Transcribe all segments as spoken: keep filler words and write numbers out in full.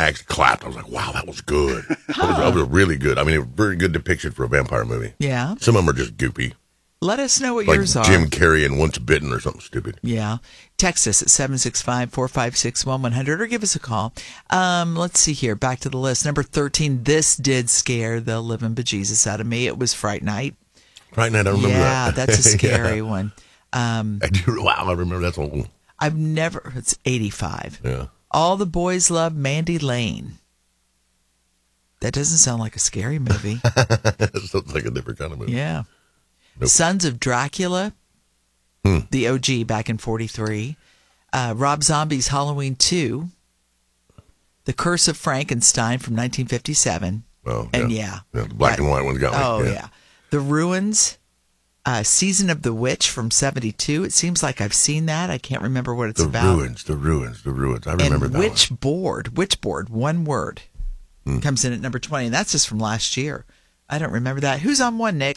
I actually clapped. I was like, wow, that was good. Huh. That, was, that was really good. I mean, a very good depiction for a vampire movie. Yeah. Some of them are just goopy. Let us know what like yours are. Jim Carrey in Once Bitten or something stupid. Yeah. Text us at seven six five, four five six, one one zero zero or give us a call. Um, let's see here. Back to the list. Number thirteen, this did scare the living bejesus out of me. It was Fright Night. Fright Night, I remember yeah, that. Yeah, that's a scary yeah. one. Um, I do, wow, I remember that one. I've never, it's eighty-five. Yeah. All the Boys Love Mandy Lane. That doesn't sound like a scary movie. It sounds like a different kind of movie. Yeah. Nope. Sons of Dracula, hmm. the O G back in forty-three. Uh, Rob Zombie's Halloween two. The Curse of Frankenstein from nineteen fifty-seven. Oh, and yeah. yeah. yeah the black that, and white one's got me. Oh, yeah. yeah. The Ruins, uh, Season of the Witch from seventy-two. It seems like I've seen that. I can't remember what it's the about. The Ruins, the Ruins, the Ruins. I remember and that Witch one. Board, Witchboard, one word, hmm. comes in at number twenty. And that's just from last year. I don't remember that. Who's on one, Nick?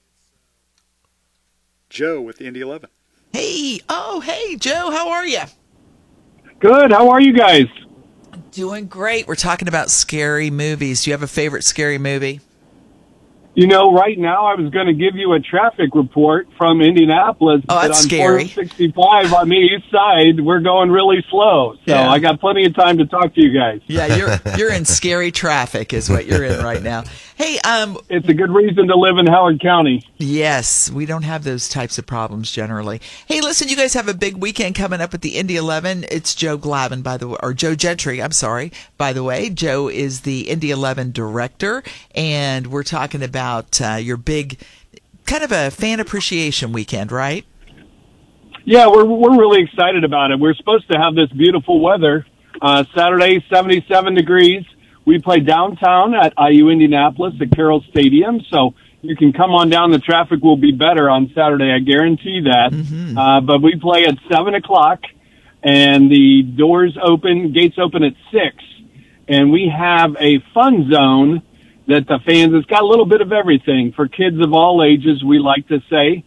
Joe with the Indy eleven. Hey, oh, hey, Joe, how are you? Good. How are you guys? Doing great. We're talking about scary movies. Do you have a favorite scary movie? You know, right now I was going to give you a traffic report from Indianapolis. Oh, that's but on scary. four sixty-five on the east side, we're going really slow. So yeah. I got plenty of time to talk to you guys. Yeah, you're you're in scary traffic is what you're in right now. Hey, um, it's a good reason to live in Howard County. Yes, we don't have those types of problems generally. Hey, listen, you guys have a big weekend coming up at the Indy eleven. It's Joe Glavin, by the way, or Joe Gentry. I'm sorry, by the way. Joe is the Indy eleven director, and we're talking about uh, your big, kind of a fan appreciation weekend, right? Yeah, we're we're really excited about it. We're supposed to have this beautiful weather. Uh, Saturday, seventy-seven degrees. We play downtown at I U Indianapolis at Carroll Stadium, so you can come on down. The traffic will be better on Saturday, I guarantee that. Mm-hmm. Uh, but we play at seven o'clock, and the doors open, gates open at six. And we have a fun zone that the fans, it's got a little bit of everything. For kids of all ages, we like to say.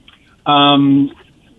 Um,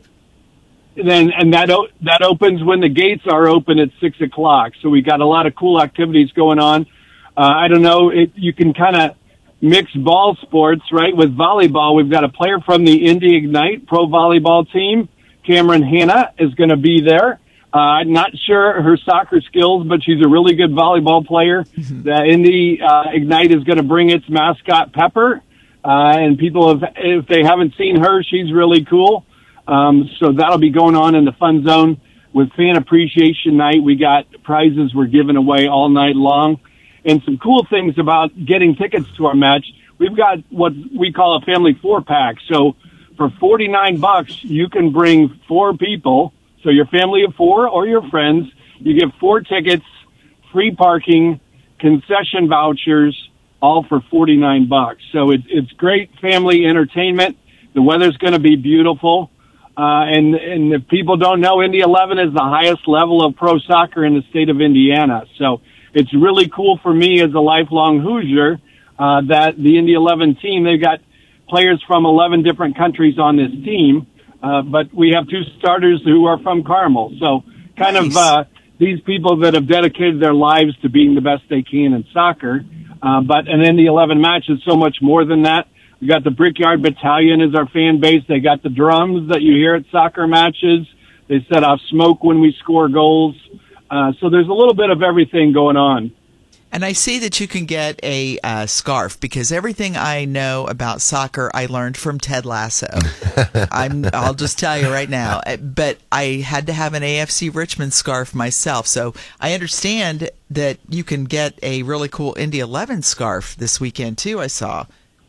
then and that o- that opens when the gates are open at six o'clock. So we got a lot of cool activities going on. Uh, I don't know, it, you can kind of mix ball sports, right? With volleyball, we've got a player from the Indy Ignite pro volleyball team. Cameron Hanna is going to be there. Uh, I'm not sure her soccer skills, but she's a really good volleyball player. Mm-hmm. The Indy uh, Ignite is going to bring its mascot Pepper, uh, and people have, if they haven't seen her, she's really cool. Um, so that'll be going on in the fun zone with Fan Appreciation Night. We got prizes we're giving away all night long. And some cool things about getting tickets to our match. We've got what we call a family four pack. So for forty-nine bucks, you can bring four people. So your family of four or your friends, you get four tickets, free parking, concession vouchers, all for forty-nine bucks. So it, it's great family entertainment. The weather's going to be beautiful. Uh, and, and if people don't know, Indy eleven is the highest level of pro soccer in the state of Indiana. So it's really cool for me as a lifelong Hoosier, uh, that the Indy eleven team, they've got players from eleven different countries on this team. Uh, but we have two starters who are from Carmel. So kind nice. of, uh, these people that have dedicated their lives to being the best they can in soccer. Uh, but an Indy eleven match is so much more than that. We got the Brickyard Battalion as our fan base. They got the drums that you hear at soccer matches. They set off smoke when we score goals. Uh, so there's a little bit of everything going on. And I see that you can get a uh, scarf, because everything I know about soccer I learned from Ted Lasso. I'm, I'll just tell you right now. But I had to have an A F C Richmond scarf myself. So I understand that you can get a really cool Indy eleven scarf this weekend, too, I saw.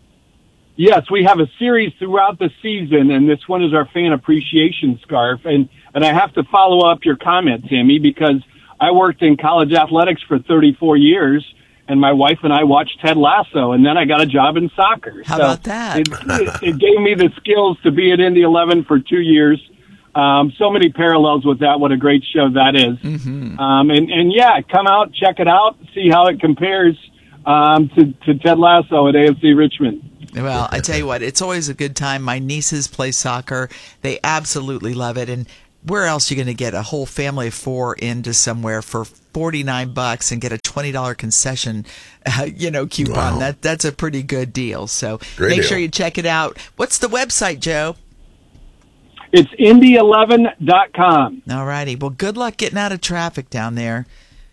Yes, we have a series throughout the season, and this one is our fan appreciation scarf. And, and I have to follow up your comment, Tammy, because I worked in college athletics for thirty-four years, and my wife and I watched Ted Lasso, and then I got a job in soccer. How so about that? It, it, it gave me the skills to be at Indy eleven for two years. Um, so many parallels with that. What a great show that is. Mm-hmm. Um, and, and yeah, come out, check it out, see how it compares um, to, to Ted Lasso at A F C Richmond. Well, I tell you what, it's always a good time. My nieces play soccer. They absolutely love it. And where else are you going to get a whole family of four into somewhere for forty-nine bucks and get a twenty dollars concession, uh, you know, coupon. Wow. That that's a pretty good deal. So Great make deal. sure you check it out. What's the website, Joe? It's indy eleven dot com. All righty. Well, good luck getting out of traffic down there.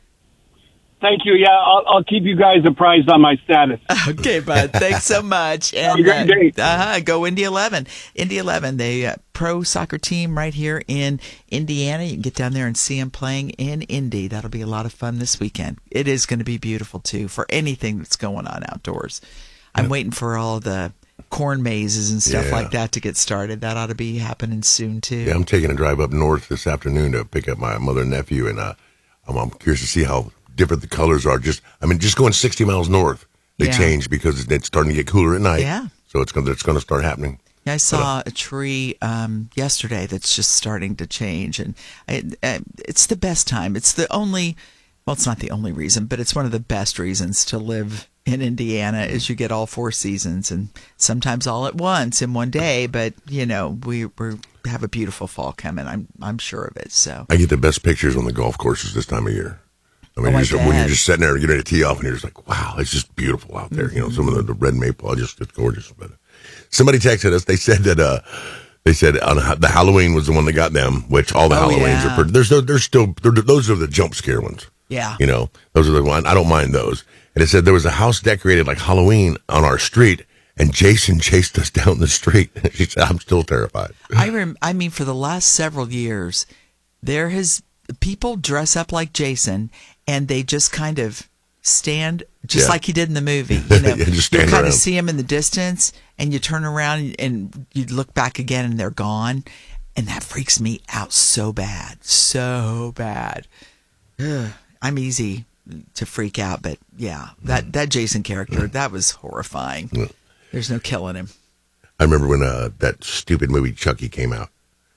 Thank you. Yeah, I'll, I'll keep you guys apprised on my status. Okay, bud. Thanks so much. And, Have a great day. Uh, uh-huh, go Indy eleven. Indy eleven, the uh, pro soccer team right here in Indiana. You can get down there and see them playing in Indy. That'll be a lot of fun this weekend. It is going to be beautiful, too, for anything that's going on outdoors. I'm yeah. waiting for all the corn mazes and stuff yeah. like that to get started. That ought to be happening soon, too. Yeah, I'm taking a drive up north this afternoon to pick up my mother and nephew, and uh, I'm, I'm curious to see how different the colors are. Just, I mean, just going sixty miles north, they yeah. change because it's starting to get cooler at night. Yeah. So it's going, it's going to start happening. I saw a tree um, yesterday that's just starting to change, and it, it's the best time. It's the only, well, it's not the only reason, but it's one of the best reasons to live in Indiana is you get all four seasons, and sometimes all at once in one day. But you know, we we have a beautiful fall coming. I'm I'm sure of it. So I get the best pictures on the golf courses this time of year. I mean, oh, you're just, when you're just sitting there and getting ready to tee off, and you're just like, wow, it's just beautiful out there. Mm-hmm. You know, some of the, the red maple, just it's gorgeous. But somebody texted us. They said that uh, they said on the Halloween was the one that got them, which all the oh, Halloweens yeah. are pretty. There's no, there's still they're, those are the jump scare ones. Yeah, you know, those are the ones I don't mind those. And it said there was a house decorated like Halloween on our street, and Jason chased us down the street. She said, "I'm still terrified." I rem- I mean, for the last several years, there has people dress up like Jason. And they just kind of stand, just yeah. like he did in the movie. You know, yeah, just you stand kind around. of see them in the distance, and you turn around and you look back again, and they're gone. And that freaks me out so bad, so bad. Ugh, I'm easy to freak out, but yeah, that, that Jason character, that was horrifying. Yeah. There's no killing him. I remember when uh, that stupid movie Chucky came out,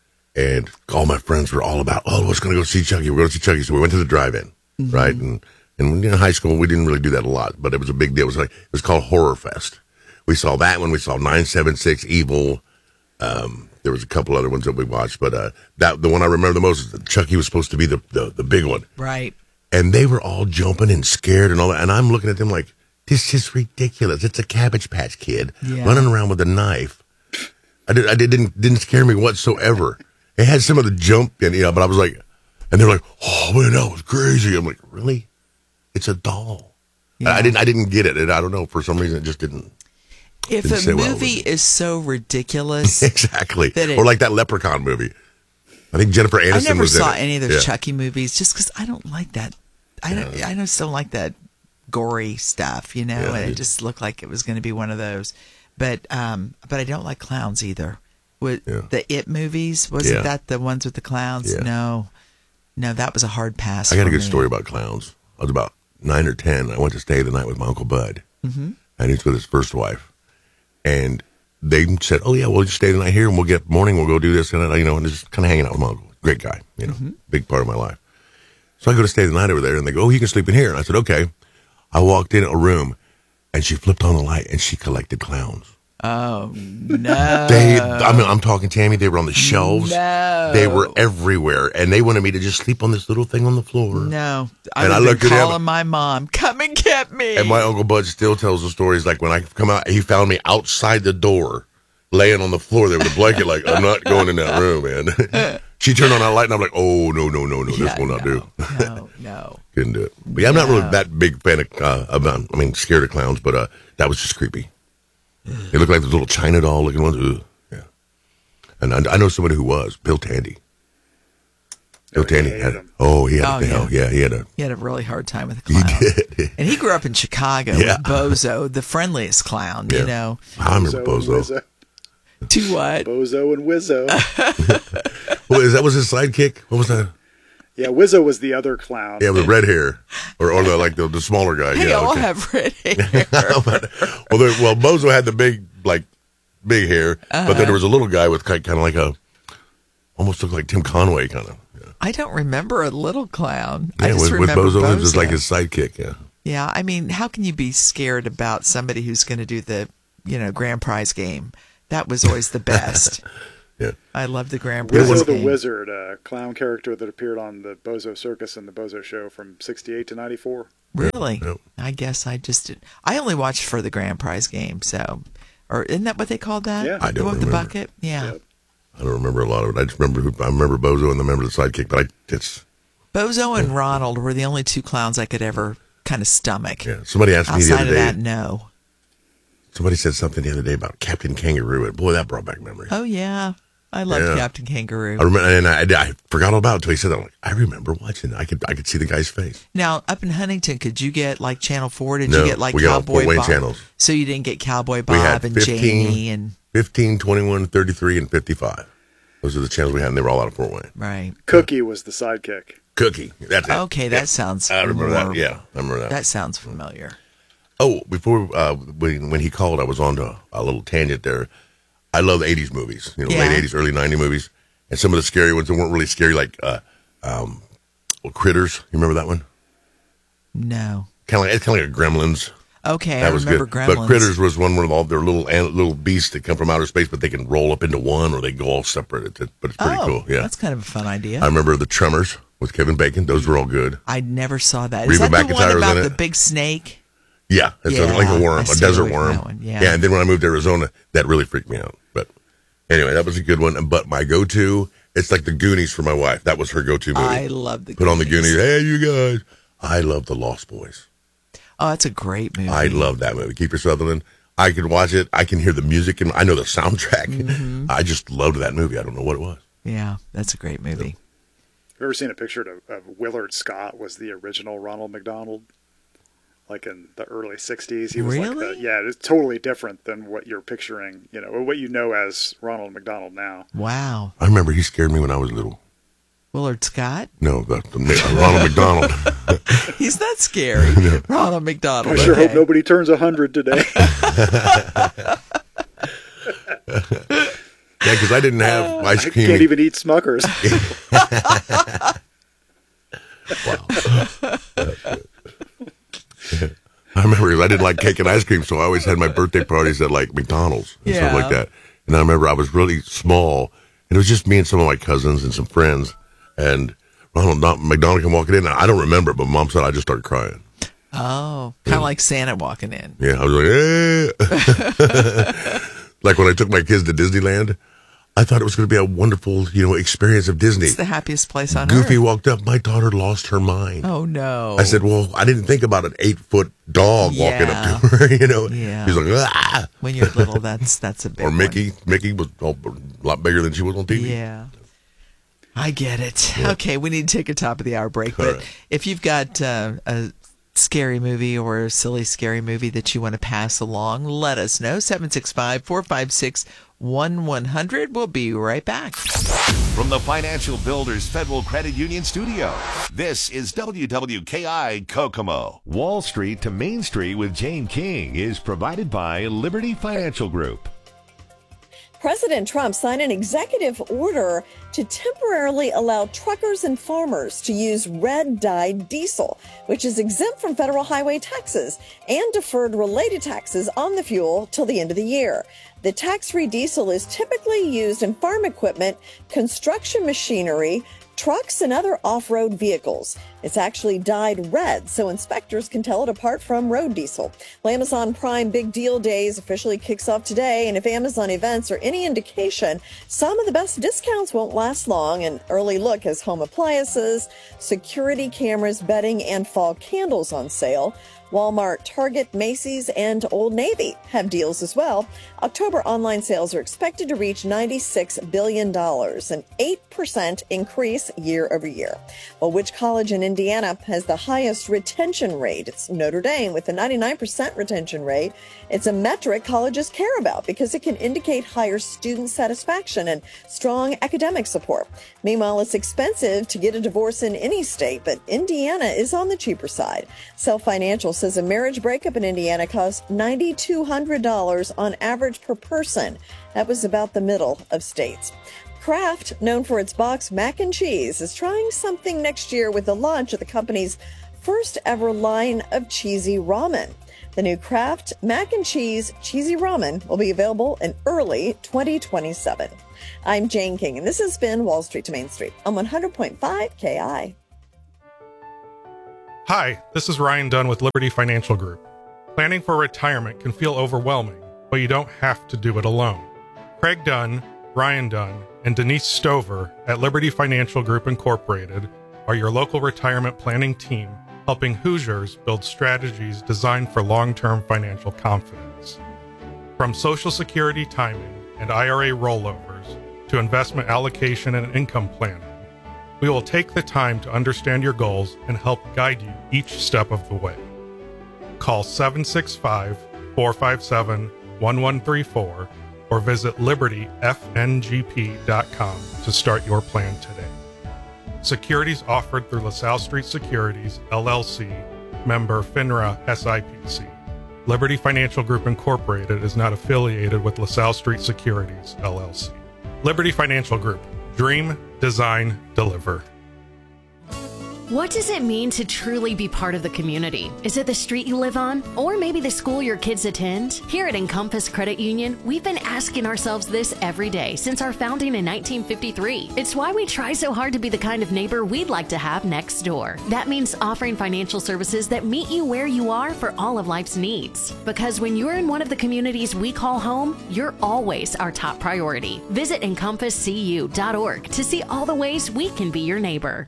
and all my friends were all about, oh, let's going to go see Chucky. We're going to see Chucky. So we went to the drive-in. Mm-hmm. Right, and and in high school we didn't really do that a lot, but it was a big deal. It was like it was called Horror Fest. We saw that one. We saw nine seven six Evil. Um, there was a couple other ones that we watched, but uh, that the one I remember the most is that Chucky was supposed to be the, the the big one, right? And they were all jumping and scared and all that, and I'm looking at them like, this is ridiculous. It's a Cabbage Patch Kid yeah. running around with a knife. I did, I did, didn't didn't scare me whatsoever. It had some of the jump, and you know, but I was like. And they're like, "Oh man, that was crazy." I'm like, "Really? It's a doll." Yeah. I didn't. I didn't get it. And I don't know. For some reason, it just didn't. If didn't a movie well is so ridiculous, exactly, that it, or like that Leprechaun movie. I think Jennifer Aniston was in it. I never saw any of those yeah. Chucky movies just because I don't like that. I don't. Yeah. I just don't like that gory stuff, you know. Yeah, and it yeah. just looked like it was going to be one of those. But um, but I don't like clowns either. With yeah. the It movies, wasn't yeah. that the ones with the clowns? Yeah. No. No, that was a hard pass. I got for a good me. story about clowns. I was about nine or ten. I went to stay the night with my Uncle Bud, mm-hmm. and he's with his first wife. And they said, "Oh yeah, we'll just stay the night here, and we'll get morning. We'll go do this and that, you know." And just kind of hanging out with my uncle. Great guy, you know, mm-hmm. big part of my life. So I go to stay the night over there, and they go, "Oh, you can sleep in here." And I said, "Okay." I walked in a room, and she flipped on the light, and she collected clowns. Oh no! They, I mean, I'm talking Tammy. They were on the shelves. No. They were everywhere, and they wanted me to just sleep on this little thing on the floor. No, I and I was looked at calling him, my mom. Come and get me. And my Uncle Bud still tells the stories. Like when I come out, he found me outside the door, laying on the floor there with a blanket. Like I'm not going in that room, man. She turned on that light, and I'm like, oh no, no, no, no, yeah, this will not no, do. no, no, couldn't do it. But yeah, I'm not really that big fan of. Uh, about, I mean, scared of clowns, but uh, that was just creepy. They look like those little China doll looking ones. Ugh. Yeah, and I, I know somebody who was Bill Tandy. Bill Oh, Tandy yeah, had. Oh, he had. Oh, a, yeah. yeah, he had a. He had a really hard time with the He clown. did. And he grew up in Chicago Yeah. with Bozo, the friendliest clown, Yeah. you know. I remember Bozo and Bozo. Wizzo. To what? Bozo and Wizzo. Well, is that was his sidekick? What was that? Yeah, Wizzo was the other clown. Yeah, with red hair, or or the, like the, the smaller guy. They yeah, all okay. have red hair. But- well, there, well, Bozo had the big like big hair, Uh-huh. but then there was a little guy with kind of like a almost looked like Tim Conway kind of. Yeah, I don't remember a little clown. yeah I just with, with remember Bozo, Bozo. it was just like his sidekick. Yeah. Yeah, I mean, how can you be scared about somebody who's going to do the, you know, grand prize game? That was always the best. Yeah. I love the grand prize Wizzo the game. Wizard, a clown character that appeared on the Bozo Circus and the Bozo Show from sixty-eight to ninety-four. Really? Yep. I guess I just did. I only watched for the grand prize game, so. Or isn't that what they called that? Yeah. I The don't one with the remember. bucket? Yeah. Yep. I don't remember a lot of it. I just remember who, I remember Bozo and the member of the sidekick, but I it's Bozo and Ronald were the only two clowns I could ever kind of stomach. yeah. Somebody asked me the Outside other of day. that, no. Somebody said something the other day about Captain Kangaroo, and boy, that brought back memories. Oh, yeah. I love Yeah. Captain Kangaroo. I remember, and I, I forgot all about it until he said that. I'm like, I remember watching it. I could I could see the guy's face. Now, up in Huntington, could you get like Channel four? Did No, you get like we got all Cowboy Fort Wayne Bob? channels. So you didn't get Cowboy We had Bob and fifteen Jamie and fifteen, twenty-one, thirty-three, and fifty-five. Those are the channels we had, and they were all out of Fort Wayne. right. Cookie was the sidekick. Cookie. That's it. Okay, that sounds. I remember more- that. Yeah, I remember that. That sounds familiar. Oh, before uh, when when he called, I was on to a little tangent there. I love eighties movies, you know, Yeah. late eighties, early nineties movies, and some of the scary ones that weren't really scary, like uh, um, well, Critters. You remember that one? No. Kind of like it's kind of like a Gremlins. Okay, That I was remember good. Gremlins. But Critters was one where all their little an- little beasts that come from outer space, but they can roll up into one, or they go all separate. It's, it- but it's pretty oh, cool. Yeah, that's kind of a fun idea. I remember the Tremors with Kevin Bacon. Those were all good. I never saw that. Is Reba that the one McEntire was about in the it. big snake? Yeah, it's Yeah, like a worm, I a stayed desert away from worm. that one, yeah. and then when I moved to Arizona, that really freaked me out. But anyway, that was a good one. But my go-to, it's like the Goonies for my wife. That was her go-to movie. I love the Put on the Goonies. Goonies. Hey, you guys. I love the Lost Boys. Oh, that's a great movie. I love that movie. Kiefer Sutherland. I could watch it. I can hear the music, and I know the soundtrack. Mm-hmm. I just loved that movie. I don't know what it was. Yeah, that's a great movie. Have you ever seen a picture of, of Willard Scott was the original Ronald McDonald? Like in the early sixties. He was like Really? the, yeah, it's totally different than what you're picturing, you know, or what you know as Ronald McDonald now. Wow. I remember he scared me when I was little. Willard Scott? No, the, the Ronald McDonald. He's not scary. Ronald McDonald. I sure okay. hope nobody turns one hundred today. Yeah, because I didn't have ice I cream. can't even eat Smuckers. I remember 'cause I didn't like cake and ice cream, so I always had my birthday parties at like McDonald's and stuff Yeah. like that. And I remember I was really small, and it was just me and some of my cousins and some friends. And Ronald not, McDonald came walking in. And I don't remember, but Mom said I just started crying. Oh, kind of like Santa walking in. Yeah, I was like, eh. Like when I took my kids to Disneyland, I thought it was going to be a wonderful, you know, experience of Disney. It's the happiest place on Goofy earth. walked up. My daughter lost her mind. Oh, no. I said, well, I didn't think about an eight foot dog walking Yeah. up to her, you know. Yeah. He's like, ah. When you're little, that's that's a big Or one. Mickey. Mickey was a lot bigger than she was on T V. Yeah. I get it. Okay, we need to take a top of the hour break. All But right. if you've got uh, a scary movie or a silly scary movie that you want to pass along, let us know. seven six five, four five six, one one zero zero. We'll be right back. From the Financial Builders Federal Credit Union Studio, this is W W K I Kokomo. Wall Street to Main Street with Jane King is provided by Liberty Financial Group. President Trump signed an executive order to temporarily allow truckers and farmers to use red-dyed diesel, which is exempt from federal highway taxes, and deferred related taxes on the fuel till the end of the year. The tax-free diesel is typically used in farm equipment, construction machinery, trucks, and other off-road vehicles. It's actually dyed red, so inspectors can tell it apart from road diesel. Well, Amazon Prime Big Deal Days officially kicks off today, and if Amazon events are any indication, some of the best discounts won't last long. An early look has home appliances, security cameras, bedding, and fall candles on sale. Walmart, Target, Macy's, and Old Navy have deals as well. October online sales are expected to reach ninety-six billion dollars, an eight percent increase year over year. Well, which college in Indiana has the highest retention rate? It's Notre Dame with a ninety-nine percent retention rate. It's a metric colleges care about because it can indicate higher student satisfaction and strong academic support. Meanwhile, it's expensive to get a divorce in any state, but Indiana is on the cheaper side. Self Financial says a marriage breakup in Indiana costs nine thousand two hundred dollars on average per person. That was about the middle of states. Kraft, known for its boxed mac and cheese, is trying something next year with the launch of the company's first ever line of cheesy ramen. The new Kraft mac and cheese cheesy ramen will be available in early twenty twenty-seven. I'm Jane King, and this has been Wall Street to Main Street on one hundred point five K I. Hi, this is Ryan Dunn with Liberty Financial Group. Planning for retirement can feel overwhelming, but you don't have to do it alone. Craig Dunn, Ryan Dunn, and Denise Stover at Liberty Financial Group Incorporated are your local retirement planning team, helping Hoosiers build strategies designed for long-term financial confidence. From Social Security timing and I R A rollovers to investment allocation and income planning, we will take the time to understand your goals and help guide you each step of the way. Call seven six five, four five seven, one one three four or visit liberty f n g p dot com to start your plan today. Securities offered through LaSalle Street Securities, L L C, member FINRA S I P C. Liberty Financial Group Incorporated is not affiliated with LaSalle Street Securities, L L C. Liberty Financial Group. Dream, design, deliver. What does it mean to truly be part of the community? Is it the street you live on? Or maybe the school your kids attend? Here at Encompass Credit Union, we've been asking ourselves this every day since our founding in nineteen fifty-three. It's why we try so hard to be the kind of neighbor we'd like to have next door. That means offering financial services that meet you where you are for all of life's needs. Because when you're in one of the communities we call home, you're always our top priority. Visit encompass c u dot org to see all the ways we can be your neighbor.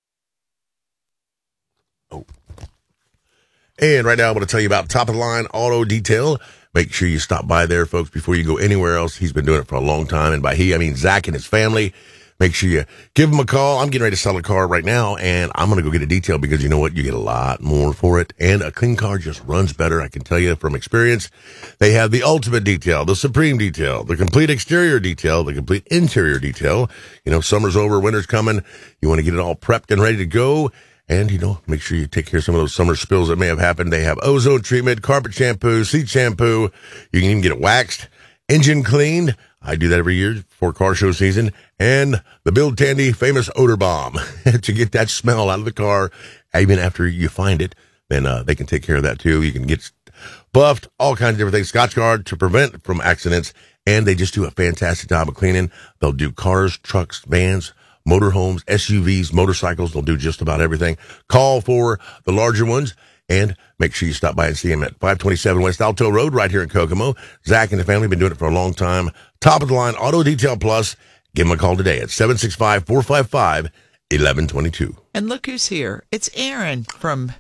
And right now, I'm going to tell you about Top of the Line Auto Detail. Make sure you stop by there, folks, before you go anywhere else. He's been doing it for a long time. And by he, I mean Zach and his family. Make sure you give him a call. I'm getting ready to sell a car right now, and I'm going to go get a detail because you know what? You get a lot more for it. And a clean car just runs better. I can tell you from experience. They have the ultimate detail, the supreme detail, the complete exterior detail, the complete interior detail. You know, summer's over, winter's coming. You want to get it all prepped and ready to go. And, you know, make sure you take care of some of those summer spills that may have happened. They have ozone treatment, carpet shampoo, seat shampoo. You can even get it waxed, engine cleaned. I do that every year for car show season. And the Bill Tandy famous odor bomb to get that smell out of the car. Even after you find it, then uh, they can take care of that too. You can get buffed, all kinds of different things. Scotch Guard to prevent from accidents. And they just do a fantastic job of cleaning. They'll do cars, trucks, vans, motorhomes, S U Vs, motorcycles. They'll do just about everything. Call for the larger ones and make sure you stop by and see him at five twenty-seven West Alto Road right here in Kokomo. Zach and the family have been doing it for a long time. Top of the line Auto Detail Plus. Give him a call today at seven six five, four five five, one one two two. And look who's here. It's Aaron from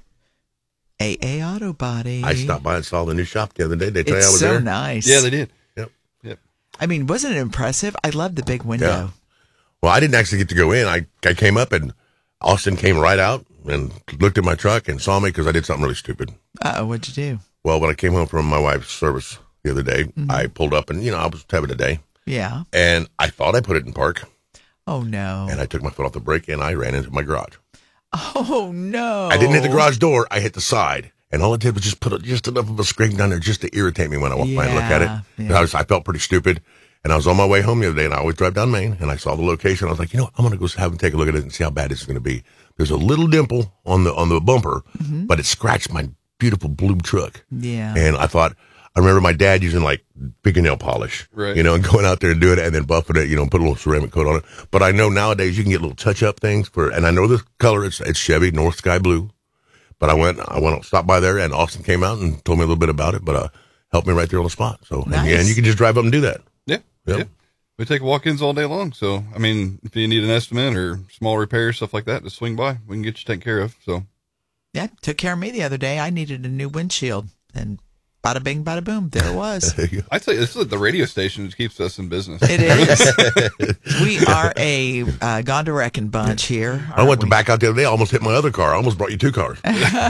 A A Auto Body. I stopped by and saw the new shop the other day. They tell it's you I was so there. nice. Yeah, they did. Yep. Yep. I mean, wasn't it impressive? I love the big window. Yeah. Well, I didn't actually get to go in. I, I came up and Austin came right out and looked at my truck and saw me because I did something really stupid. Uh-oh, what'd you do? Well, when I came home from my wife's service the other day, mm-hmm. I pulled up and, you know, I was having a day. Yeah. And I thought I put it in park. Oh, no. And I took my foot off the brake and I ran into my garage. Oh, no. I didn't hit the garage door. I hit the side. And all it did was just put a, just enough of a scrape down there just to irritate me when I walked by and looked at it. Yeah. I, was, I felt pretty stupid. And I was on my way home the other day, and I always drive down Main, and I saw the location. I was like, you know what? I'm going to go have them take a look at it and see how bad this is going to be. There's a little dimple on the on the bumper, mm-hmm. but it scratched my beautiful blue truck. Yeah. And I thought, I remember my dad using like fingernail polish, right. you know, and going out there and doing it and then buffing it, you know, put a little ceramic coat on it. But I know nowadays you can get little touch-up things for, and I know the color, it's, it's Chevy North Sky Blue. But I went, I went, stopped by there, and Austin came out and told me a little bit about it, but uh, helped me right there on the spot. So, nice. and, and you can just drive up and do that. Yeah. Yep. Yeah. We take walk-ins all day long. So, I mean, if you need an estimate or small repairs, stuff like that, just swing by. We can get you taken care of. So, yeah, took care of me the other day. I needed a new windshield, and bada bing, bada boom, there it was. I tell you, this is the radio station that keeps us in business. It is. We are a uh, gone to wrecking bunch here. I went we? to back out the other day. I almost hit my other car. I almost brought you two cars.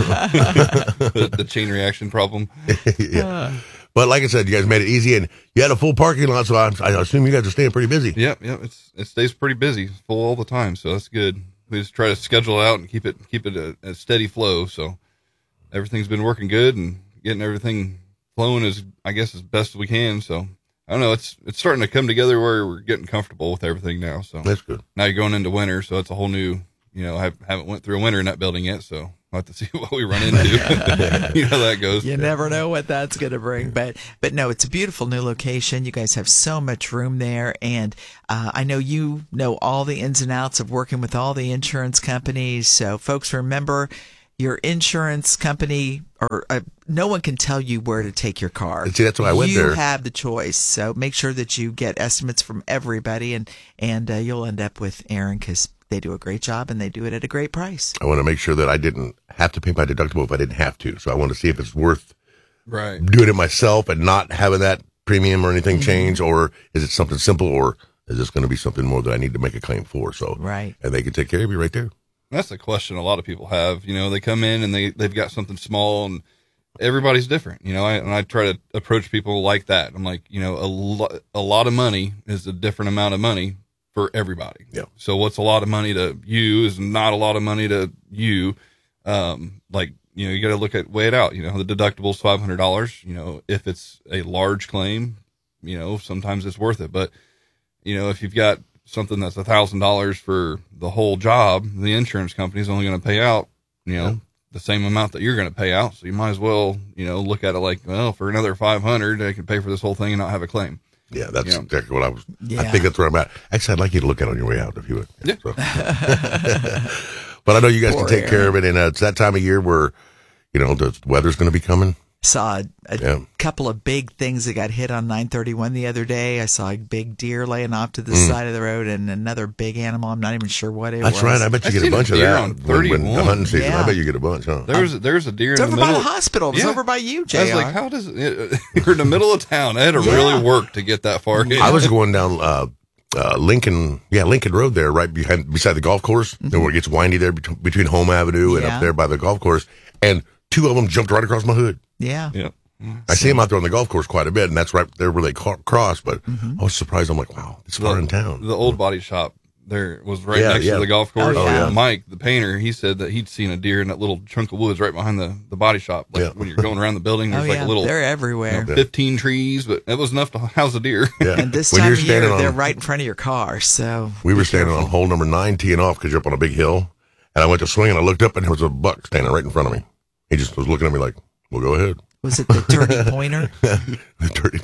the, the chain reaction problem. Yeah. Uh. But like I said, you guys made it easy, and you had a full parking lot, so I, I assume you guys are staying pretty busy. Yeah, yeah, it's it stays pretty busy, full all the time, so that's good. We just try to schedule it out and keep it keep it a, a steady flow. So everything's been working good and getting everything flowing as I guess as best as we can. So I don't know, it's it's starting to come together where we're getting comfortable with everything now. So that's good. Now you're going into winter, so it's a whole new. You know, I haven't went through a winter in that building yet, so we'll have to see what we run into. You know how that goes. You never know what that's going to bring. But but no, it's a beautiful new location. You guys have so much room there. And uh, I know you know all the ins and outs of working with all the insurance companies. So folks, remember, your insurance company, or uh, no one can tell you where to take your car. See, that's why I went you there. You have the choice. So make sure that you get estimates from everybody, and, and uh, you'll end up with Aaron, because they do a great job and they do it at a great price. I want to make sure that I didn't have to pay my deductible if I didn't have to. So I want to see if it's worth right. doing it myself and not having that premium or anything mm-hmm. change, or is it something simple, or is this going to be something more that I need to make a claim for? So, right. And they can take care of you right there. That's the question a lot of people have. You know, they come in and they, they've got something small, and everybody's different. You know, I, and I try to approach people like that. I'm like, you know, a, lo- a lot of money is a different amount of money for everybody. Yeah. So what's a lot of money to you is not a lot of money to you. Um, like, you know, you got to look at, weigh it out. You know, the deductible's five hundred dollars. You know, if it's a large claim, you know, sometimes it's worth it. But, you know, if you've got something that's a thousand dollars for the whole job, the insurance company is only going to pay out, you know, yeah. the same amount that you're going to pay out. So you might as well, you know, look at it like, well, for another five hundred, I can pay for this whole thing and not have a claim. Yeah, that's you know? exactly what I was. Yeah. I think that's where I'm at. Actually, I'd like you to look at it on your way out if you would. Yeah. So. But I know you guys Poor can take Aaron. care of it, and uh, it's that time of year where, you know, the weather's going to be coming. Saw a Yeah. couple of big things that got hit on nine thirty-one the other day. I saw a big deer laying off to the Mm. side of the road, and another big animal. I'm not even sure what it That's was. right. I bet you I get a seen a bunch of deer that on when, when the thirty-one. hunting season. Yeah. I bet you get a bunch, huh? There's, there's a deer It's in the over by middle. the hospital. It was Yeah. over by you, J R. I was like, how does it, you're in the middle of town. I had to Yeah. really work to get that far in. I was going down uh, uh, Lincoln, yeah, Lincoln Road there, right behind beside the golf course, mm-hmm. and where it gets windy there bet- between Home Avenue and Yeah. up there by the golf course, and two of them jumped right across my hood. Yeah. Yeah. I see them out there on the golf course quite a bit, and that's right there where they ca- cross. But Mm-hmm. I was surprised. I'm like, wow, it's far the, in town. The old body shop there was right Yeah, next yeah. to the golf course. Oh, yeah. Mike, the painter, he said that he'd seen a deer in that little chunk of woods right behind the, the body shop. Like Yeah. when you're going around the building, Oh, there's like yeah. a little They're everywhere. Yeah. fifteen trees, but that was enough to house a deer. Yeah. And this When time you're of year, standing on- they're right in front of your car. So We were be standing careful. on hole number nine, teeing off because you're up on a big hill, and I went to swing, and I looked up, and there was a buck standing right in front of me. He just was looking at me like, "Well, go ahead." Was it the dirty pointer? The dirty.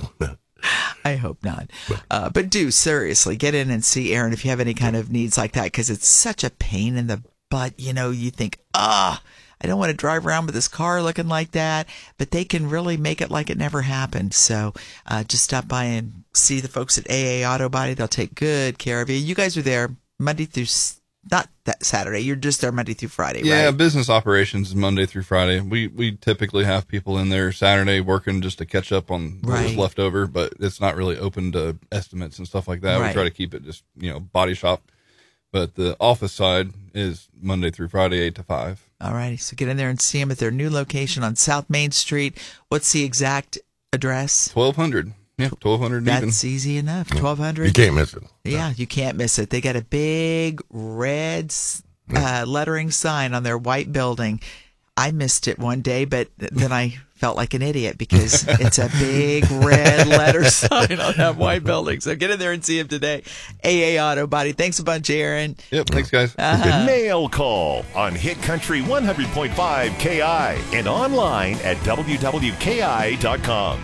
I hope not. Uh, but do seriously get in and see Aaron if you have any kind of needs like that, because it's such a pain in the butt. You know, you think, ah, I don't want to drive around with this car looking like that, but they can really make it like it never happened. So uh, just stop by and see the folks at A A Auto Body. They'll take good care of you. You guys are there Monday through s- not that Saturday. You're just there Monday through Friday, Yeah, right? business operations is Monday through Friday. We we typically have people in there Saturday working just to catch up on what was Right. left over, but it's not really open to estimates and stuff like that. Right. We try to keep it just, you know, body shop. But the office side is Monday through Friday, eight to five. All righty. So get in there and see them at their new location on South Main Street. What's the exact address? twelve hundred. Yeah, twelve hundred even. That's easy enough. twelve hundred. You can't miss it. Yeah, you can't miss it. They got a big red uh, lettering sign on their white building. I missed it one day, but then I felt like an idiot because it's a big red letter sign on that white building. So get in there and see him today. A A Auto Body. Thanks a bunch, Aaron. Yep, thanks, guys. Uh-huh. Mail Call on Hit Country one hundred point five K I and online at W W K I dot com.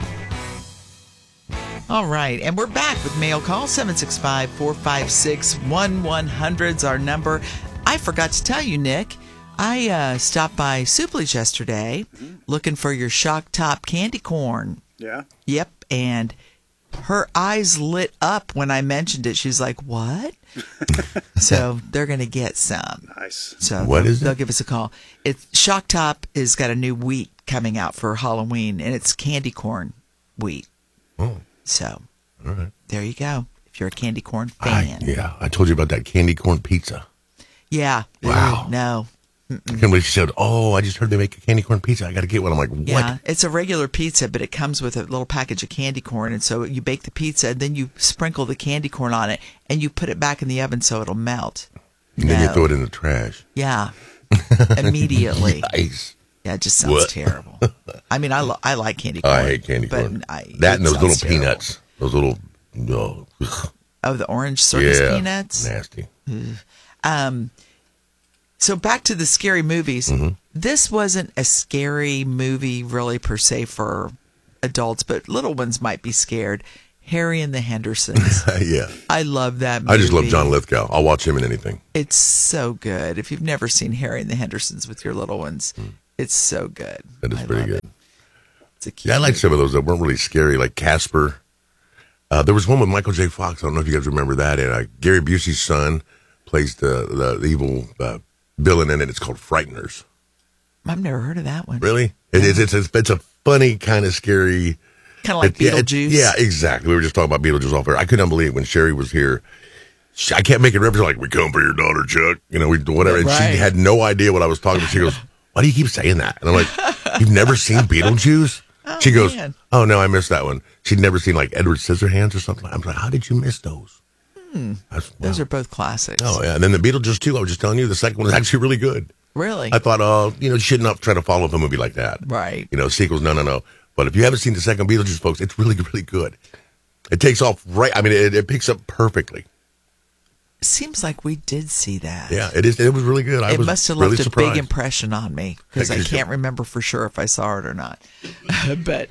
All right, and we're back with Mail Call. seven six five, four five six, one one zero zero is our number. I forgot to tell you, Nick, I uh, stopped by Suple's yesterday mm-hmm. looking for your Shock Top candy corn. Yeah. Yep, and her eyes lit up when I mentioned it. She's like, what? So they're going to get some. Nice. So What they'll, is it? they'll give us a call. It's Shock Top has got a new wheat coming out for Halloween, and it's candy corn wheat. Oh, So all right. there you go. If you're a candy corn I, fan. yeah, I told you about that candy corn pizza. Yeah. Wow. Ooh, no. I can't believe she said, "Oh, I just heard they make a candy corn pizza. I got to get one." I'm like, "What?" Yeah, it's a regular pizza, but it comes with a little package of candy corn. And so you bake the pizza, and then you sprinkle the candy corn on it, and you put it back in the oven so it'll melt. And then you No. throw it in the trash. Yeah. Immediately. Nice. Yeah, it just sounds What? terrible. I mean, I, lo- I like candy Oh, corn. I hate candy but corn. I, that it and those sounds little terrible. peanuts. Those little, oh, ugh. Oh, the orange circus yeah, peanuts? nasty. Um, so back to the scary movies. Mm-hmm. This wasn't a scary movie really per se for adults, but little ones might be scared. Harry and the Hendersons. Yeah. I love that movie. I just love John Lithgow. I'll watch him in anything. It's so good. If you've never seen Harry and the Hendersons with your little ones, mm. it's so good. That is I pretty good. It. It's a cute yeah, I like some of those that weren't really scary, like Casper. Uh, there was one with Michael J. Fox. I don't know if you guys remember that. And uh, Gary Busey's son plays the, the, the evil uh, villain in it. It's called Frighteners. I've never heard of that one. Really? It, it's, it's, it's, it's a funny, kind of scary. Kind of like it, Beetlejuice. Yeah, yeah, exactly. We were just talking about Beetlejuice off air. I couldn't believe it when Sherry was here. She, I can't make it reference like, we come for your daughter, Chuck. You know, we whatever. And right. she had no idea what I was talking about. She goes, why do you keep saying that? And I'm like, you've never seen Beetlejuice? Oh, she goes, man. oh, no, I missed that one. She'd never seen like Edward Scissorhands or something. I'm like, how did you miss those? Hmm. Was, those wow. are both classics. Oh, yeah. And then the Beetlejuice too, I was just telling you, the second one is actually really good. Really? I thought, oh, you know, you should not try to follow up a movie like that. Right. You know, sequels, no, no, no. But if you haven't seen the second Beetlejuice, folks, it's really, really good. It takes off right. I mean, it, it picks up perfectly. Seems like we did see that. Yeah, it is. It was really good. I it was must have really left surprised. a big impression on me because I can't remember for sure if I saw it or not. But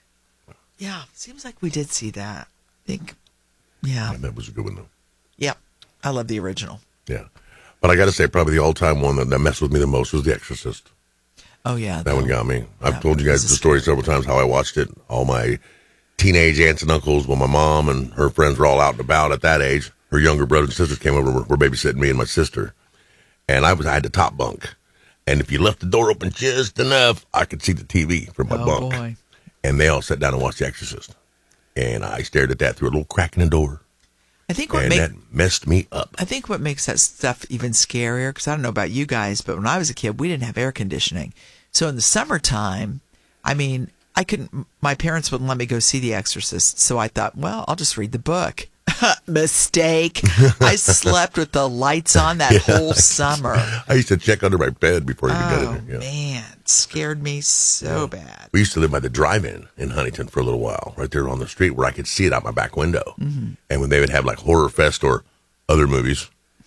yeah, seems like we did see that. I think, yeah. yeah. That was a good one, though. Yep. I love the original. Yeah. But I got to say, probably the all-time one that, that messed with me the most was The Exorcist. Oh, yeah. That one got me. I've told you guys the story several times how I watched it. All my teenage aunts and uncles, when my mom and her friends were all out and about at that age, her younger brothers and sisters came over, were, were babysitting me and my sister. And I was I had the top bunk. And if you left the door open just enough, I could see the T V from my oh, bunk. Boy. And they all sat down and watched The Exorcist. And I stared at that through a little crack in the door. I think what and make, that messed me up. I think what makes that stuff even scarier, because I don't know about you guys, but when I was a kid, we didn't have air conditioning. So in the summertime, I mean, I couldn't, my parents wouldn't let me go see The Exorcist. So I thought, well, I'll just read the book. Mistake. I slept with the lights on that yeah, whole summer. I used to check under my bed before you oh, could get in there. Yeah. Man, scared me so yeah. bad. We used to live by the drive-in in Huntington for a little while, right there on the street where I could see it out my back window. Mm-hmm. And when they would have like Horror Fest or other movies,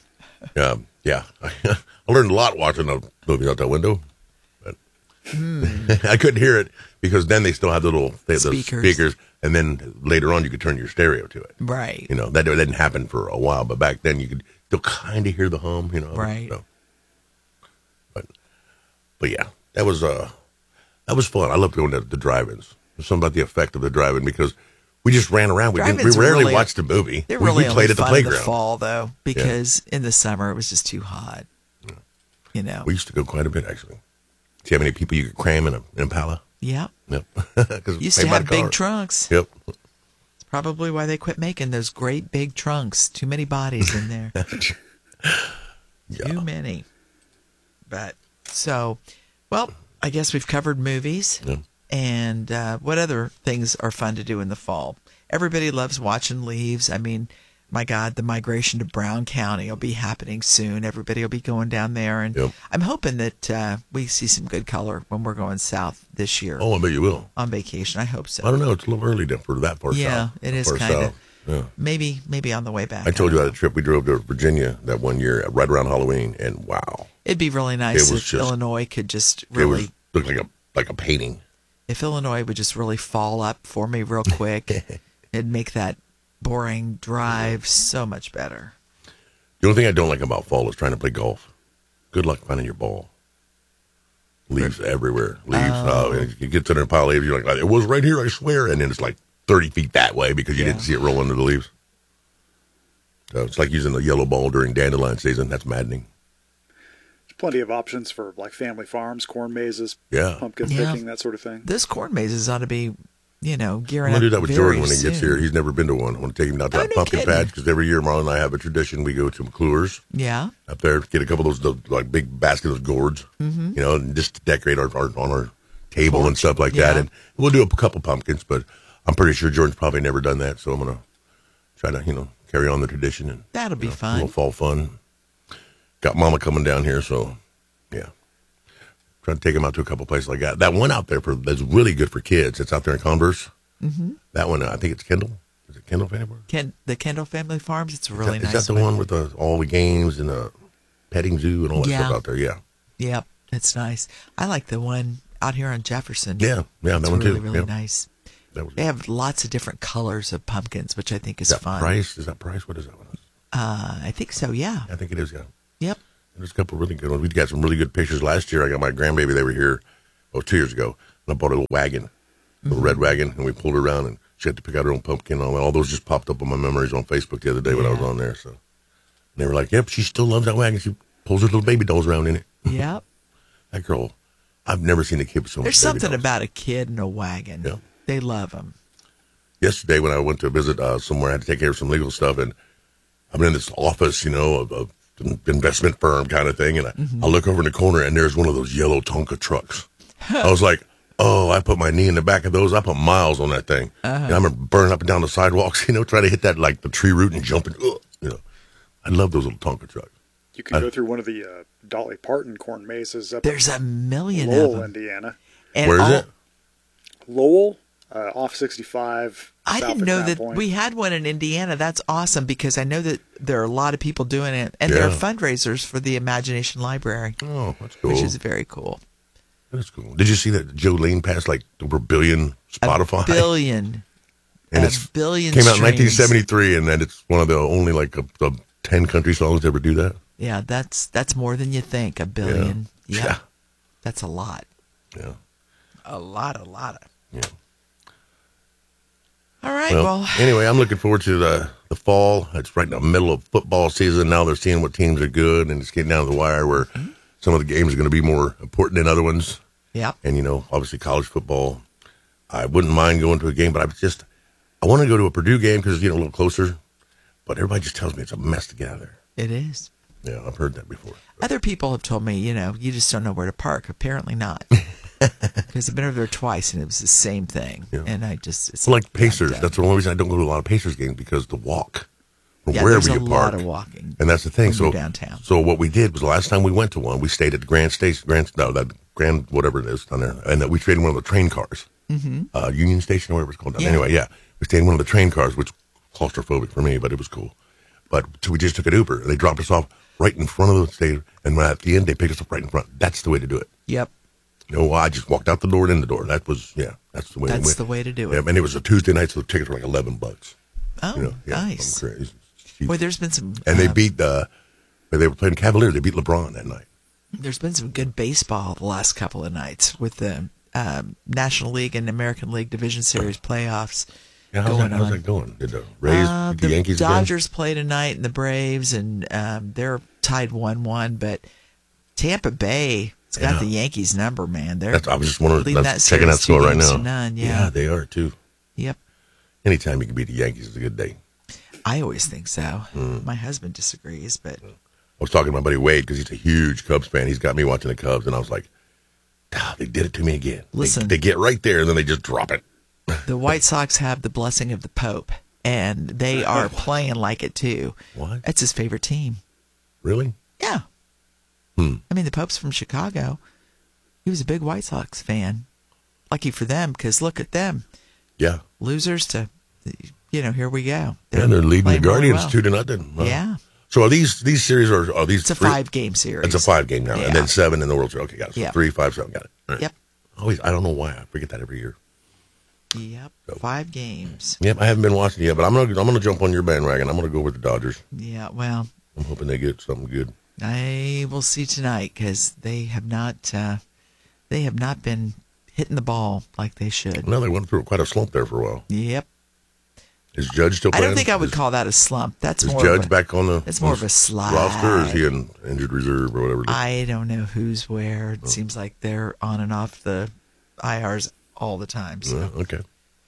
um, yeah, I learned a lot watching the movies out that window. But mm. I couldn't hear it because then they still had the little they had those speakers. speakers. And then later on, you could turn your stereo to it. Right. You know, that, that didn't happen for a while, but back then you could still kind of hear the hum, you know. Right. So. But, but yeah, that was uh, that was fun. I loved going to the drive-ins. There's something about the effect of the drive-in because we just ran around. We, didn't, we rarely really, watched a movie. They're we, really we played only at the fun playground. in the fall, though, because yeah. in the summer it was just too hot. Yeah. You know. We used to go quite a bit, actually. See how many people you could cram in an Impala? Yep. Yep. Used to have big trunks. Yep. It's probably why they quit making those great big trunks. Too many bodies in there. yeah. Too many. But so, well, I guess we've covered movies. Yeah. And uh, what other things are fun to do in the fall? Everybody loves watching leaves. I mean, my God, the migration to Brown County will be happening soon. Everybody will be going down there. And yep. I'm hoping that uh, we see some good color when we're going south this year. Oh, I bet you will. On vacation. I hope so. I don't know. It's a little early for that far yeah, south. Yeah, it is kind of. Yeah. Maybe maybe on the way back. I told you about a trip we drove to Virginia that one year, right around Halloween, and wow. It'd be really nice if just, Illinois could just really. It was, looked like a, like a painting. If Illinois would just really fall up for me real quick, it'd make that boring drive so much better. The only thing I don't like about fall is trying to play golf. Good luck finding your ball. Leaves everywhere. Leaves. Oh. Uh, you get to the pile of leaves, you're like, it was right here, I swear. And then it's like thirty feet that way because you yeah. didn't see it roll under the leaves. So it's like using a yellow ball during dandelion season. That's maddening. There's plenty of options for like family farms, corn mazes, yeah. pumpkin yeah. picking, that sort of thing. This corn mazes ought to be, you know, gearing I'm going to up do that with very Jordan when he soon. gets here. He's never been to one. I want to take him out to Oh, that no pumpkin kidding. patch because every year Marlon and I have a tradition. We go to McClure's. Yeah. Up there, get a couple of those, those like big basket of gourds, mm-hmm. you know, and just decorate our, our on our table Porch. and stuff like yeah. that. And we'll do a couple pumpkins, but I'm pretty sure Jordan's probably never done that. So I'm going to try to, you know, carry on the tradition. And that'll be you know, fun. A little fall fun. Got Mama coming down here, so yeah. Trying to take him out to a couple places like that. That one out there for that's really good for kids. It's out there in Converse. Mm-hmm. That one, I think it's Kendall. Is it Kendall Family Farms? Ken, the Kendall Family Farms. It's a really is that, nice. Is that the one, one with the, all the games and the petting zoo and all that yeah. stuff out there? Yeah. Yep, it's nice. I like the one out here on Jefferson. Yeah, yeah, that it's one really, too. Really, yeah. nice. That was They have lots of different colors of pumpkins, which I think is is that fun. Price? Is that Price? What is that one? Uh, I think so, yeah. I think it is, yeah. Yep. There's a couple of really good ones. We got some really good pictures last year. I got my grandbaby. They were here, oh, two years ago. And I bought a little wagon, a little mm-hmm. red wagon, and we pulled her around, and she had to pick out her own pumpkin. And all, all those just popped up on my memories on Facebook the other day yeah. when I was on there. So and they were like, yep, she still loves that wagon. She pulls her little baby dolls around in it. Yep. That girl, I've never seen a kid with so much There's baby something dolls. about a kid in a wagon. Yeah. They love them. Yesterday when I went to visit uh, somewhere, I had to take care of some legal stuff, and I'm in this office, you know, of, of an investment firm kind of thing, and I, mm-hmm. I look over in the corner, and there's one of those yellow Tonka trucks. I was like, oh, I put my knee in the back of those. I put miles on that thing. Uh-huh. And I'm burning up and down the sidewalks, you know, trying to hit that, like, the tree root and jumping. Ugh, you know, I love those little Tonka trucks. You can I, go through one of the uh, Dolly Parton corn mazes up There's in a million Lowell, of them. Indiana. And Where is all, it? Lowell, uh, off sixty-five. I didn't know that Point. We had one in Indiana. That's awesome because I know that there are a lot of people doing it, and yeah. there are fundraisers for the Imagination Library. Oh, that's cool. Which is very cool. That's cool. Did you see that Jolene passed like over a billion Spotify? A billion. And a it's billion came out in streams. nineteen seventy-three, and then it's one of the only like a, a ten country songs to ever do that. Yeah, that's that's more than you think. A billion. Yeah. yeah. That's a lot. Yeah. A lot, a lot of. Yeah. All right, well, well. Anyway, I'm looking forward to the, the fall. It's right in the middle of football season. Now they're seeing what teams are good, and it's getting down to the wire where mm-hmm. some of the games are going to be more important than other ones. Yeah. And, you know, obviously college football. I wouldn't mind going to a game, but I just, I want to go to a Purdue game because, you know, a little closer. But everybody just tells me it's a mess to get out of there. It is. Yeah, I've heard that before. Other people have told me, you know, you just don't know where to park. Apparently not. Because I've been over there twice, and it was the same thing. Yeah. And I just... It's well, like Pacers. That's the only reason I don't go to a lot of Pacers games, because the walk from yeah, wherever you park. a lot of walking. And that's the thing. So downtown. So what we did was the last time we went to one, we stayed at the Grand Station, Grand, no, that Grand, whatever it is down there, and uh, we stayed in one of the train cars. Mm-hmm. Uh, Union Station, or whatever it's called down yeah. Anyway, yeah. We stayed in one of the train cars, which was claustrophobic for me, but it was cool. But so we just took an Uber. They dropped us off right in front of the station, and at the end, they picked us up right in front. That's the way to do it. Yep. You know, I just walked out the door and in the door. That was, yeah, that's the way. That's went. the way to do it. Yeah, and it was a Tuesday night, so the tickets were like eleven bucks. Oh, you know, yeah, nice. Boy, there's been some, and uh, they beat uh, they were playing Cavaliers. They beat LeBron that night. There's been some good baseball the last couple of nights with the um, National League and American League Division Series playoffs. Yeah, how's, going that, how's on. that going? Did the Rays, uh, the, the Yankees, Dodgers again? play tonight, and the Braves, and um, they're tied one one. But Tampa Bay. It's got yeah. the Yankees number, man. They're that's, I was just wondering, that that's checking that score right now. None, yeah. yeah, they are too. Yep. Anytime you can beat the Yankees is a good day. I always think so. Mm. My husband disagrees, but I was talking to my buddy Wade because he's a huge Cubs fan. He's got me watching the Cubs, and I was like, ah, they did it to me again. Listen, they, they get right there, and then they just drop it. The White Sox have the blessing of the Pope, and they are playing like it too. What? That's his favorite team. Really? Yeah. Hmm. I mean, the Pope's from Chicago. He was a big White Sox fan. Lucky for them, because look at them. Yeah. Losers to, you know, here we go. They're, yeah, they're leading the Guardians well. two to nothing. Wow. Yeah. So are these these series are are these? It's a three? five game series. It's a five game now, yeah. and then seven in the World Series. Okay, got it. So yep. three, five, seven. Got it. Right. Yep. Always, I don't know why I forget that every year. Yep. So. Five games. Yep, I haven't been watching it yet, but I'm gonna I'm gonna jump on your bandwagon. I'm gonna go with the Dodgers. Yeah. Well, I'm hoping they get something good. I will see tonight because they have not uh, they have not been hitting the ball like they should. No, they went through quite a slump there for a while. Yep. Is Judge still I playing? don't think I would is, call that a slump. That's is more Judge of a, back on the It's more of a slide. roster, or is he in injured reserve or whatever? I don't know who's where. It oh. seems like they're on and off the I Rs all the time. So. Yeah, okay.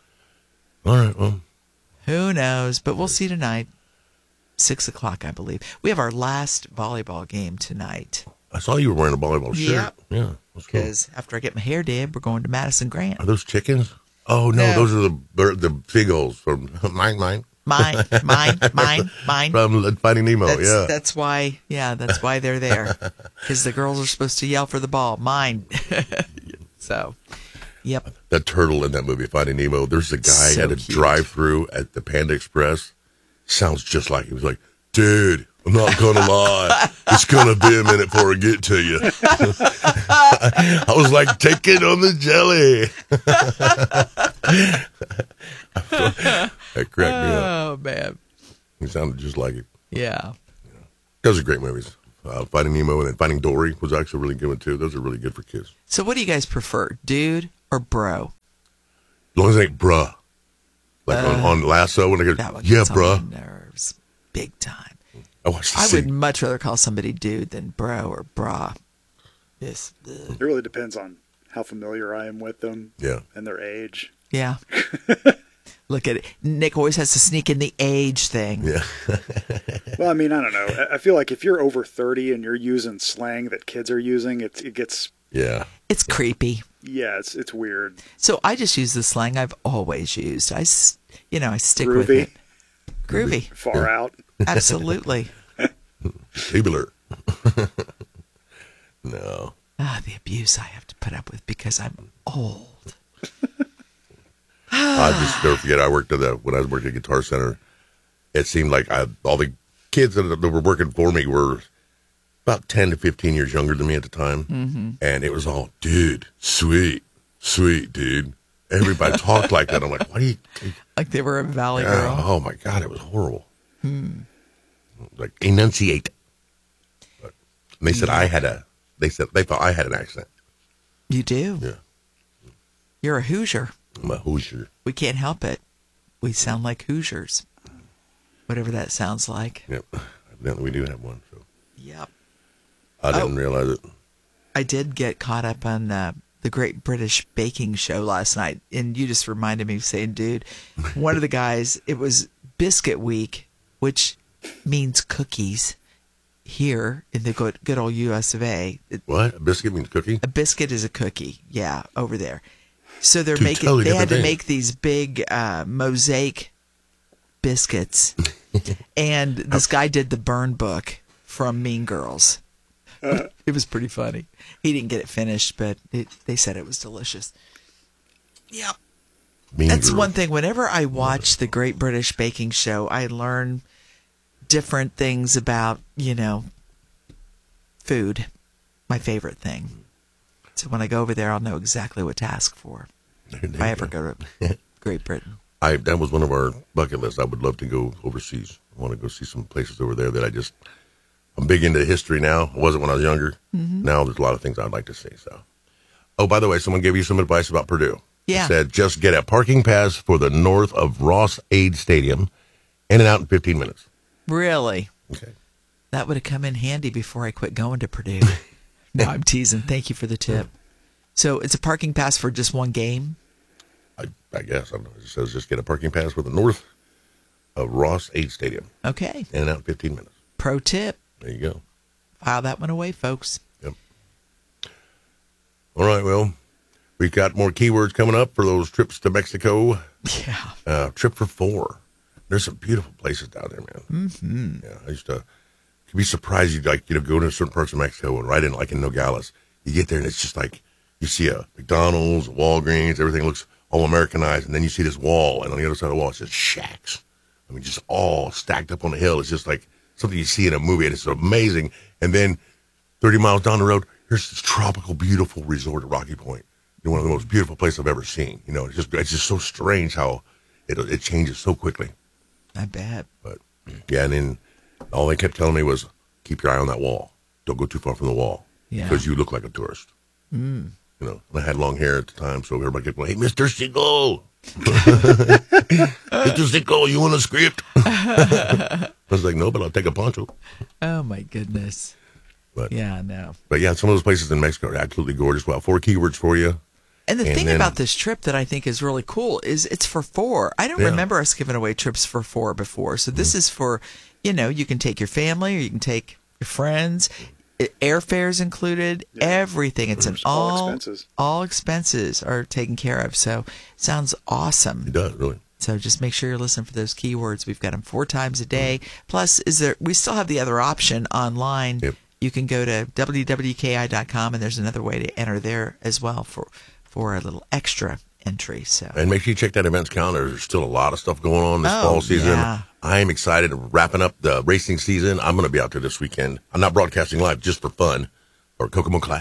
All right. Well, who knows? But we'll see tonight. Six o'clock, I believe. We have our last volleyball game tonight. I saw you were wearing a volleyball shirt. Yep. Yeah. Because cool. after I get my hair did, we're going to Madison Grant. Are those chickens? Oh no, no. those are the bird, the seagulls from mine, mine, mine, mine, mine, mine. From Finding Nemo. That's, yeah, that's why. Yeah, that's why they're there. Because the girls are supposed to yell for the ball. Mine. So, yep. That turtle in that movie, Finding Nemo. There's a guy So at a cute. drive-through at the Panda Express. Sounds just like he was like, dude. I'm not gonna lie. It's gonna be a minute before I get to you. I was like, take it on the jelly. That cracked me up. Oh, man. He sounded just like it. Yeah. Those are great movies. Uh, Finding Nemo and then Finding Dory was actually a really good one, too. Those are really good for kids. So what do you guys prefer, dude or bro? As long as it ain't bruh. Like Uh, on, on Lasso, when they go, That one yeah, gets on my bruh. nerves big time. I watched the I would scene. much rather call somebody dude than bro or bra. This, It really depends on how familiar I am with them. Yeah. And their age. yeah. Look at it. Nick always has to sneak in the age thing. Yeah. Well, I mean, I don't know. I- I feel like if you're over thirty and you're using slang that kids are using, it, it gets, Yeah. It's creepy. yeah, it's it's weird. So I just use the slang I've always used. I, s- you know, I stick with Groovy. it. Groovy. Far out. Absolutely. Tubular. No. Ah, the abuse I have to put up with because I'm old. I just never forget. I worked at the when I was working at Guitar Center. It seemed like I, all the kids that, that were working for me were about ten to fifteen years younger than me at the time, Mm-hmm. and it was all, dude, sweet, sweet, dude. Everybody talked like that. I'm like, why do you? Like they were a valley Yeah, girl. oh my god, it was horrible. Hmm. Like enunciate. But they said I had a. They said they thought I had an accent. You do. Yeah. You're a Hoosier. I'm a Hoosier. We can't help it. We sound like Hoosiers. Whatever that sounds like. Yep. Evidently, we do have one. So Yep. I didn't Oh. realize it. I did get caught up on uh, the Great British Baking Show last night, and you just reminded me of saying, dude, one of the guys, it was Biscuit Week, which means cookies here in the good, good old U S of A. It- What? A biscuit means cookie? A biscuit is a cookie, yeah, over there. So they're Two making. totally They had different to things. make these big uh, mosaic biscuits, and this guy did the burn book from Mean Girls. It was pretty funny. He didn't get it finished, but it, they said it was delicious. Yep. Mean That's Girl. one thing. Whenever I watch the Great British Baking Show, I learn different things about, you know, food. My favorite thing. So when I go over there, I'll know exactly what to ask for if I ever go to Great Britain. I that was one of our bucket lists. I would love to go overseas. I want to go see some places over there that I just. I'm big into history now. I wasn't when I was younger. Mhm. Now there's a lot of things I'd like to see. So, oh, by the way, someone gave you some advice about Purdue. Yeah. It said just get a parking pass for the north of Ross Aid Stadium, in and out in fifteen minutes. Really? Okay. That would have come in handy before I quit going to Purdue. No, I'm teasing. Thank you for the tip. So it's a parking pass for just one game? I, I guess I don't know. It says just get a parking pass for the north of Ross Aid Stadium, Okay. in and out in fifteen minutes. Pro tip. There you go. File that one away, folks. Yep. All right, well, we've got more keywords coming up for those trips to Mexico. Yeah. Uh, trip for four. There's some beautiful places down there, man. Mm-hmm. Yeah, I used to could be surprised. You like, you know, go to certain parts of Mexico and right in, like in Nogales, you get there and it's just like you see a McDonald's, a Walgreens, everything looks all Americanized, and then you see this wall, and on the other side of the wall, it's just shacks. I mean, just all stacked up on the hill. It's just like something you see in a movie, and it's amazing. And then thirty miles down the road, here's this tropical, beautiful resort at Rocky Point. You know, one of the most beautiful places I've ever seen. You know, it's just it's just so strange how it it changes so quickly. I bet. But yeah, and then all they kept telling me was keep your eye on that wall. Don't go too far from the wall Yeah. because you look like a tourist. Mm. You know, and I had long hair at the time, so everybody kept going, "Hey, Mister Siegel, Mister Siegel, you want a script?" I was like, "No, but I'll take a poncho." Oh, my goodness. But Yeah, no. but yeah, some of those places in Mexico are absolutely gorgeous. Well, four keywords for you. And the And thing then- about this trip that I think is really cool is it's for four. I don't Yeah. remember us giving away trips for four before. So this is for, you know, you can take your family or you can take your friends. I- Airfares included, everything. It's an all all expenses. all expenses are taken care of. So it sounds awesome. It does really. So just make sure you're listening for those keywords. We've got them four times a day. Plus, is there? We still have the other option online. Yep. You can go to w w k i dot com, and there's another way to enter there as well for for a little extra entry. So And make sure you check that events calendar. There's still a lot of stuff going on this Oh, fall season. yeah. I am excited. Wrapping up the racing season. I'm going to be out there this weekend. I'm not broadcasting live just for fun or Kokomo Clash.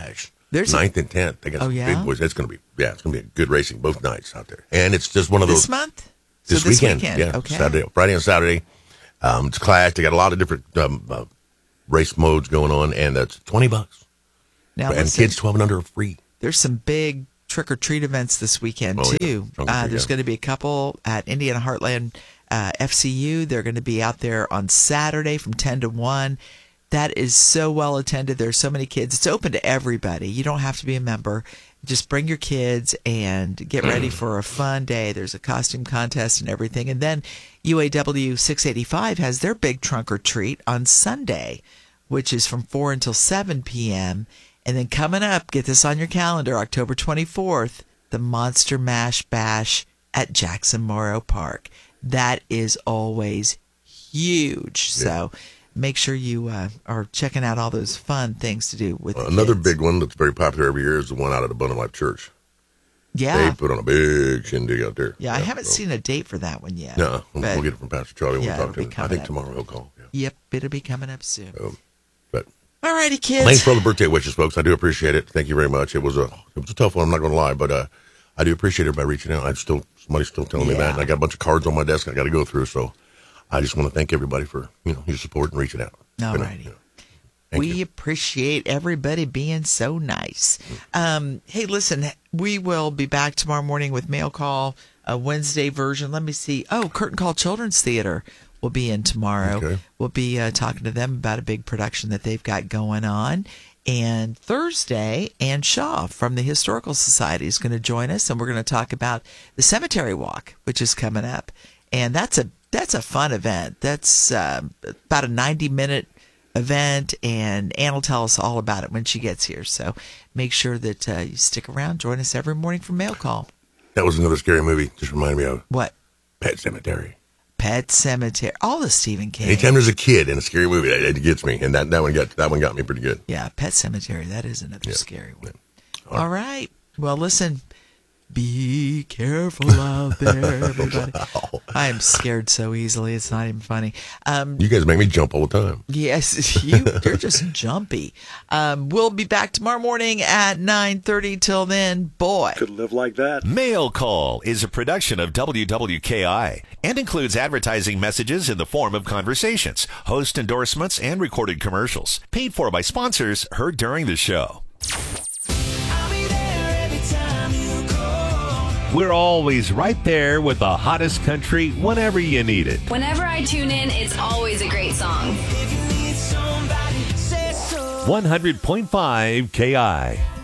There's a- ninth and tenth. They got Oh, some yeah? big boys. It's going to be, yeah, it's going to be a good racing both nights out there. And it's just one of those. This month? This, So this weekend. weekend, Yeah. okay. Saturday, Friday and Saturday. Um, it's class. They got a lot of different um, uh, race modes going on, and that's twenty bucks. Now, and listen, kids twelve and under are free. there's some big trick or treat events this weekend Oh, yeah. too. Trunk or Uh, treat, there's yeah. going to be a couple at Indiana Heartland uh, F C U. They're going to be out there on Saturday from ten to one. That is so well attended. There's so many kids. It's open to everybody. You don't have to be a member. Just bring your kids and get ready for a fun day. There's a costume contest and everything. And then U A W six eighty-five has their big trunk or treat on Sunday, which is from four until seven p.m. And then coming up, get this on your calendar, October twenty-fourth, the Monster Mash Bash at Jackson Morrow Park. That is always huge. So make sure you uh, are checking out all those fun things to do with the Another kids. big one that's very popular every year is the one out at Abundant Life Church. Yeah. They put on a big shindig out there. Yeah, I haven't seen a date for that one yet. No, but- we'll get it from Pastor Charlie. We'll Yeah, talk it'll to be him. I coming think up. tomorrow he'll call. Yeah. Yep, it'll be coming up soon. Um, but All righty, kids. thanks for all the birthday wishes, folks. I do appreciate it. Thank you very much. It was a it was a tough one. I'm not going to lie, but uh, I do appreciate everybody reaching out. I still somebody's still telling me Yeah. that, and I got a bunch of cards on my desk I got to go through. So I just want to thank everybody for you know your support and reaching out. All You know, righty. you know. Thank we you. appreciate everybody being so nice. Um, hey, listen, we will be back tomorrow morning with Mail Call, a Wednesday version. Let me see. Oh, Curtain Call Children's Theater will be in tomorrow. Okay. We'll be uh, talking to them about a big production that they've got going on. And Thursday, Ann Shaw from the Historical Society is going to join us, and we're going to talk about the Cemetery Walk, which is coming up. And that's a that's a fun event. That's uh, about a ninety minute event, and Ann will tell us all about it when she gets here. So make sure that uh, you stick around. Join us every morning for Mail Call. That was another scary movie. Just reminded me of What? Pet Cemetery. Pet Cemetery. All the Stephen King. Anytime there's a kid in a scary movie, that, that gets me, and that, that one got that one got me pretty good. Yeah, Pet Cemetery. That is another Yeah. scary one. All All right. Well, listen. Be careful out there, everybody. I am scared so easily. It's not even funny. Um, You guys make me jump all the time. Yes, you, you're just jumpy. Um, we'll be back tomorrow morning at nine thirty. Till then, boy. Could live like that. Mail Call is a production of W W K I and includes advertising messages in the form of conversations, host endorsements, and recorded commercials. Paid for by sponsors heard during the show. We're always right there with the hottest country whenever you need it. Whenever I tune in, it's always a great song. one hundred point five K I.